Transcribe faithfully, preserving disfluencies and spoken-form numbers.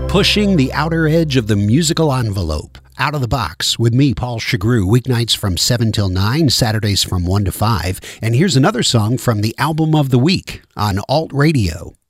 Pushing the outer edge of the musical envelope. Out of the Box with me, Paul Chagru, weeknights from seven till nine, Saturdays from one to five. And here's another song from the album of the week on Alt Radio.